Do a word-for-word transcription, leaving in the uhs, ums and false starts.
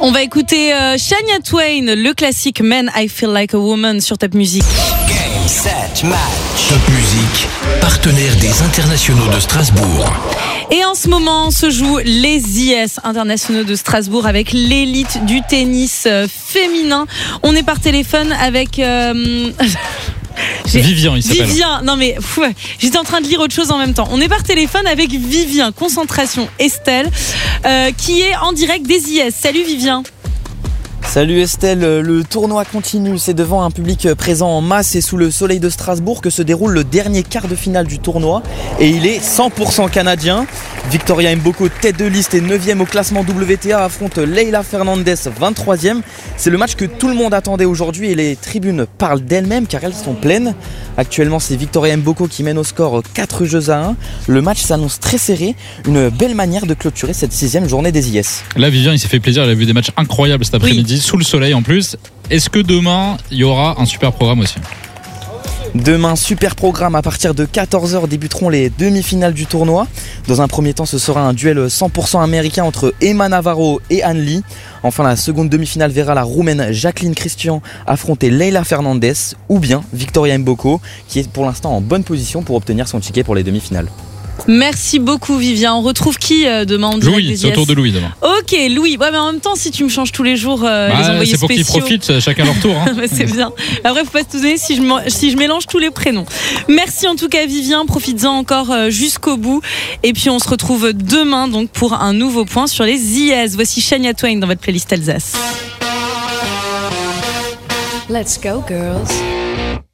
On va écouter euh, Shania Twain, le classique Man I Feel Like a Woman sur Top Music. Game, set, match. Top Music, partenaire des internationaux de Strasbourg. Et en ce moment se jouent les I S internationaux de Strasbourg avec l'élite du tennis euh, féminin. On est par téléphone avec... Euh... J'ai... Vivien, il s'appelle. Vivien, non mais pff, j'étais en train de lire autre chose en même temps. On est par téléphone avec Vivien, concentration Estelle, euh, qui est en direct des I S. Salut Vivien. Salut Estelle, le tournoi continue, c'est devant un public présent en masse et sous le soleil de Strasbourg que se déroule le dernier quart de finale du tournoi et il est cent pour cent canadien. Victoria Mboko, tête de liste et neuvième au classement W T A, affronte Leylah Fernandez, vingt-troisième. C'est le match que tout le monde attendait aujourd'hui et les tribunes parlent d'elles-mêmes car elles sont pleines. Actuellement, c'est Victoria Mboko qui mène au score quatre jeux à un. Le match s'annonce très serré, une belle manière de clôturer cette sixième journée des I S. Là, Vivien, il s'est fait plaisir, il a vu des matchs incroyables cet après-midi. Oui. Sous le soleil en plus. Est-ce que demain il y aura un super programme aussi ? Demain, super programme. À partir de quatorze heures débuteront les demi-finales du tournoi. Dans un premier temps, ce sera un duel cent pour cent américain entre Emma Navarro et Anne Lee. Enfin, la seconde demi-finale verra la Roumaine Jacqueline Christian affronter Leylah Fernandez ou bien Victoria Mboko qui est pour l'instant en bonne position pour obtenir son ticket pour les demi-finales. Merci beaucoup Vivien. On retrouve qui euh, demain en direct? Louis, c'est au tour de Louis demain. Ok, Louis. Ouais, mais en même temps, si tu me changes tous les jours euh, bah, les envoyés c'est pour spéciaux, qu'ils profitent chacun leur tour. Hein. C'est bien. Après, faut pas se donner si je, si je mélange tous les prénoms. Merci en tout cas Vivien. Profites-en encore euh, jusqu'au bout. Et puis on se retrouve demain donc pour un nouveau point sur les I S. Voici Shania Twain dans votre playlist Alsace. Let's go girls.